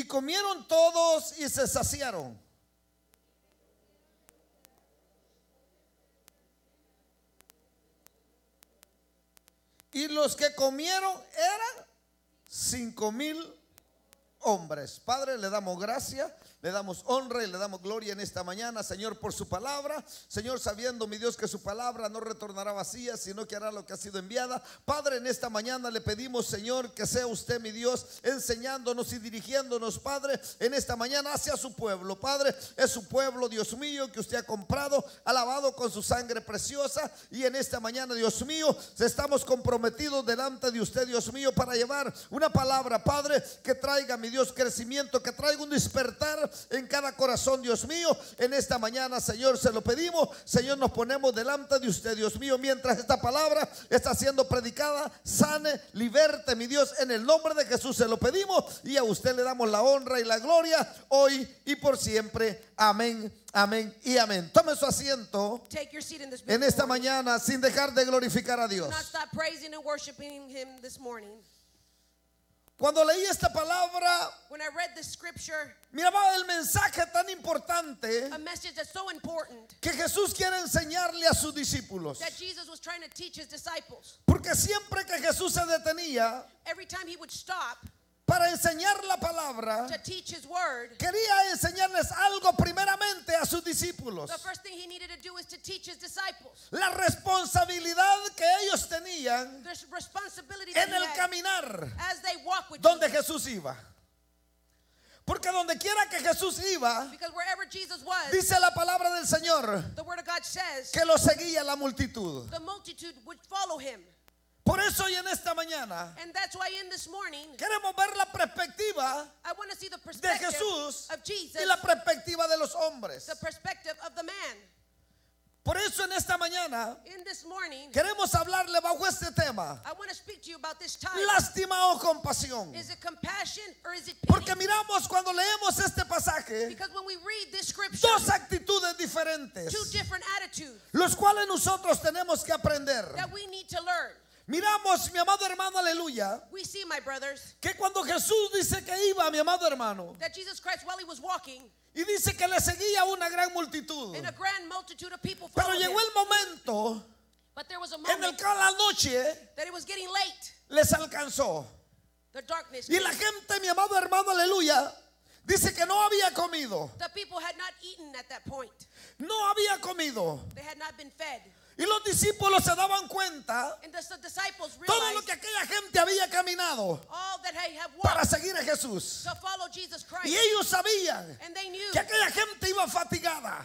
comieron todos y se saciaron. Y los que comieron eran 5,000 hombres. Padre, le damos gracias, le damos honra y le damos gloria en esta mañana, Señor, por su palabra. Señor, sabiendo, mi Dios, que su palabra no retornará vacía, sino que hará lo que ha sido enviada. Padre, en esta mañana le pedimos, Señor, que sea usted, mi Dios, enseñándonos y dirigiéndonos, Padre, en esta mañana hacia su pueblo. Padre, es su pueblo, Dios mío, que usted ha comprado, ha lavado con su sangre preciosa. Y en esta mañana, Dios mío, estamos comprometidos delante de usted, Dios mío, para llevar una palabra, Padre, que traiga, mi Dios, crecimiento, que traiga un despertar en cada corazón, Dios mío. En esta mañana, Señor, se lo pedimos. Señor, nos ponemos delante de usted, Dios mío, mientras esta palabra está siendo predicada. Sane, liberte, mi Dios, en el nombre de Jesús se lo pedimos, y a usted le damos la honra y la gloria hoy y por siempre. Amén, amén y amén. Tome su asiento en esta mañana sin dejar de glorificar a Dios. Cuando leí esta palabra, miraba el mensaje tan importante que Jesús quiere enseñarle a sus discípulos. Porque siempre que Jesús se detenía para enseñar la palabra, quería enseñarles algo primeramente a sus discípulos. La responsabilidad que ellos tenían en el caminar donde Jesús iba. Porque donde quiera que Jesús iba, dice la palabra del Señor, que lo seguía la multitud. Por eso hoy en esta mañana queremos ver la perspectiva de Jesús y la perspectiva de los hombres. Por eso en esta mañana queremos hablarle bajo este tema: lástima o compasión. Porque miramos cuando leemos este pasaje dos actitudes diferentes, los cuales nosotros tenemos que aprender. Miramos, mi amado hermano, aleluya, que cuando Jesús dice que iba, mi amado hermano, y dice que le seguía una gran multitud, pero llegó el momento en el que a la noche les alcanzó, y la gente, mi amado hermano, aleluya, dice que no había comido. No había comido. Y los discípulos se daban cuenta todo lo que aquella gente había caminado para seguir a Jesús. Y ellos sabían que aquella gente iba fatigada.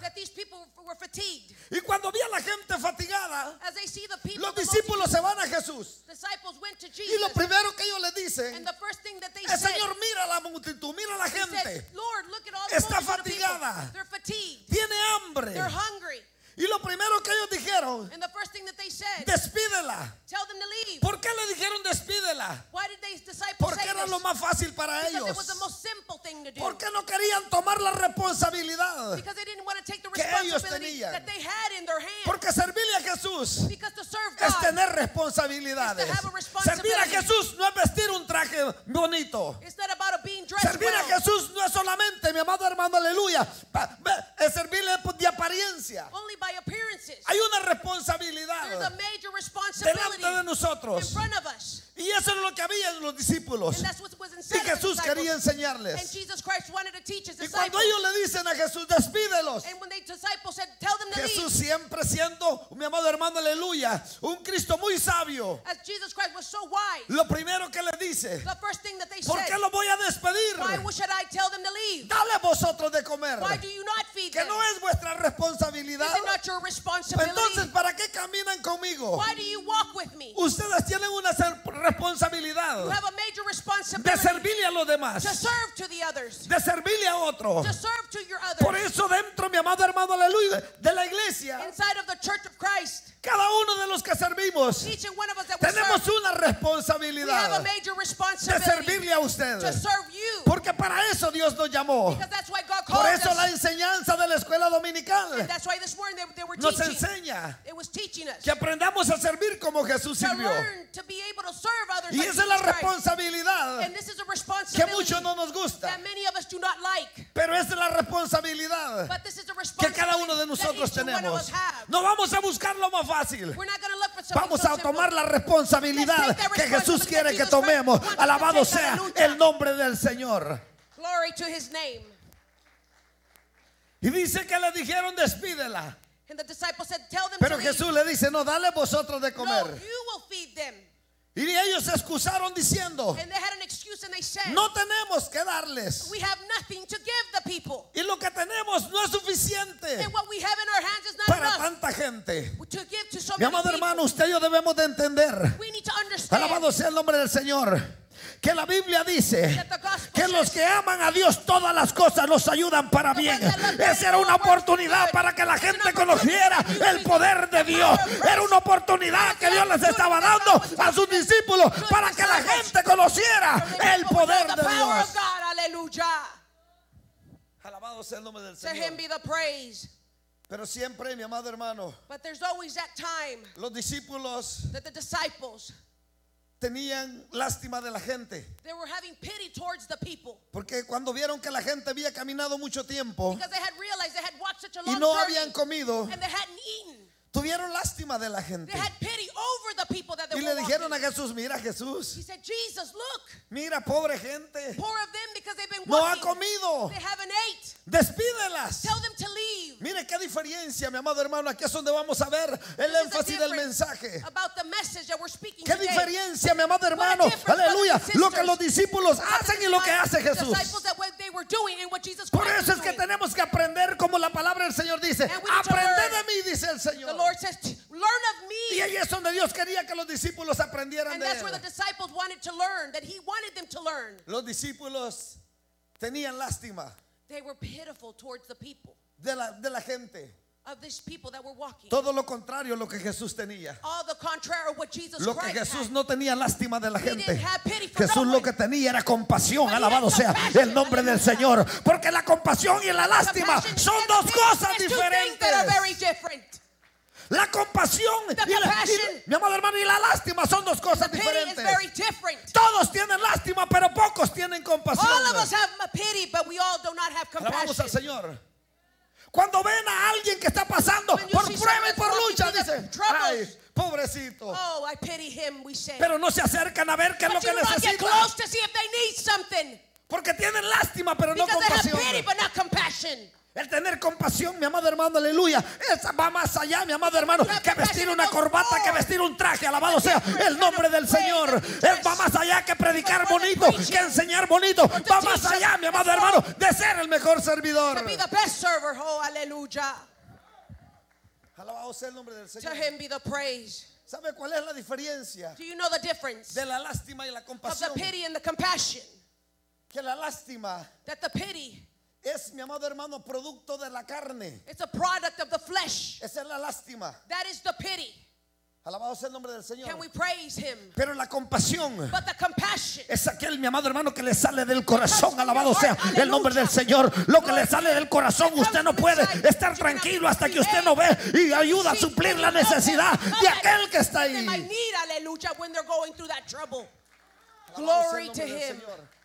Y cuando vi a la gente fatigada, los discípulos se van a Jesús. Y lo primero que ellos le dicen es: Señor, mira la multitud, mira la gente. Está fatigada, tiene hambre. Y lo primero que ellos dijeron: despídela. ¿Por qué le dijeron despídela? Porque era lo más fácil para ellos. Porque no querían tomar la responsabilidad que ellos tenían. Porque servirle a Jesús es tener responsabilidades. Servir a Jesús no es vestir un traje bonito. Servir a Jesús no es solamente, mi amado hermano, aleluya, es servirle de apariencia. Hay una responsabilidad delante de nosotros. Y eso es lo que había en los discípulos. Y Jesús quería enseñarles. Y cuando ellos le dicen a Jesús: despídelos, Jesús, siempre siendo, mi amado hermano, aleluya, un Cristo muy sabio, lo primero que le dice: ¿por qué lo voy a despedir? Dale vosotros de comer, que no es vuestra responsabilidad. Entonces, ¿para qué caminan conmigo? Ustedes tienen una responsabilidad de servirle a los demás, de servirle a otro. Por eso dentro, mi amado hermano, aleluya, de la iglesia, cada uno de los que servimos tenemos una responsabilidad de servirle a usted. Porque para eso Dios nos llamó. Por eso la enseñanza de la escuela dominical nos enseña que aprendamos a servir como Jesús sirvió. Y esa es la responsabilidad que muchos no nos gusta. Pero esa es la responsabilidad que cada uno de nosotros tenemos. No vamos a buscar lo más fácil. Vamos a tomar la responsabilidad que Jesús quiere que tomemos. Alabado sea el nombre del Señor. Y dice que le dijeron despídela. Pero Jesús le dice, no, dale vosotros de comer. Y ellos se excusaron diciendo, no tenemos que darles. Y lo que tenemos no es suficiente para tanta gente. Mi amado hermano, usted y yo debemos de entender, alabado sea el nombre del Señor, que la Biblia dice que los que aman a Dios todas las cosas los ayudan para bien. Esa era una oportunidad para que la gente conociera el poder de Dios. Era una oportunidad que Dios les estaba dando a sus discípulos para que la gente conociera el poder de Dios. Alabado sea el nombre del Señor. Pero siempre, mi amado hermano, los discípulos tenían lástima de la gente. Porque cuando vieron que la gente había caminado mucho tiempo y no habían comido, tuvieron lástima de la gente. Y le dijeron a Jesús, mira Jesús, mira pobre gente, no ha comido, despídelas. Mire qué diferencia, mi amado hermano. Aquí es donde vamos a ver el énfasis del mensaje. Qué diferencia, mi amado hermano, aleluya, lo que los discípulos hacen y lo que hace Jesús. Por eso es que tenemos que aprender, como la palabra del Señor dice, aprended de mí, dice el Señor. Y ahí es donde Dios quería que los discípulos aprendieran de Él. Los discípulos tenían lástima de la gente. Todo lo contrario a lo que Jesús tenía. Lo que Jesús no tenía lástima de la gente. Jesús lo que tenía era compasión. Alabado sea el nombre del Señor. Porque la compasión y la lástima son dos cosas diferentes. La compasión mi amado hermano, y la lástima son dos cosas diferentes. Todos tienen lástima, pero pocos tienen compasión. Alabamos al Señor. Cuando ven a alguien que está pasando por prueba y por lucha, dicen, ay, pobrecito. Pero no se acercan a ver qué es lo que necesitan. Porque tienen lástima, pero no compasión. El tener compasión, mi amado hermano, aleluya, va más allá, mi amado hermano, que vestir una corbata, que vestir un traje. Alabado sea el nombre del Señor. Va más allá que predicar bonito, que enseñar bonito. Va más allá, mi amado hermano, de ser el mejor servidor. Alabado sea el nombre del Señor. ¿Sabe cuál es la diferencia de la lástima y la compasión? Que la lástima es, mi amado hermano, producto de la carne. It's a product of the flesh. Esa es la lástima. That is the pity. Alabado sea el nombre del Señor. Can we praise him? Pero la compasión But the compassion es aquel, mi amado hermano, que le sale del corazón. Alabado sea el nombre del Señor. Lo que le sale del corazón, usted no puede estar tranquilo hasta que usted no ve y ayuda a suplir la necesidad de aquel que está ahí. Glory to him.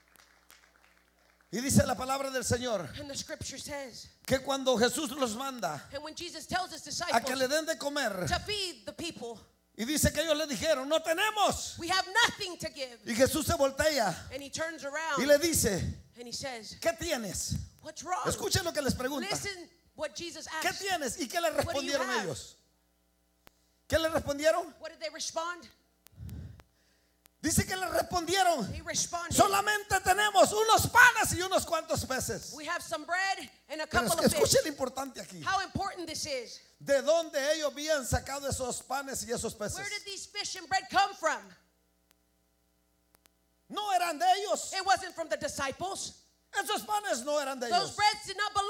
Y dice la palabra del Señor que cuando Jesús los manda a que le den de comer, y dice que ellos le dijeron, no tenemos. Y Jesús se voltea y le dice, ¿qué tienes? Escuchen lo que les pregunta. ¿Qué tienes? ¿Y qué le respondieron ellos? ¿Qué le respondieron? Dice que le respondieron, solamente tenemos unos panes y unos cuantos peces. Pero es que escuchen lo importante aquí. ¿De dónde ellos habían sacado esos panes y esos peces? No eran de ellos. Esos panes no eran de ellos.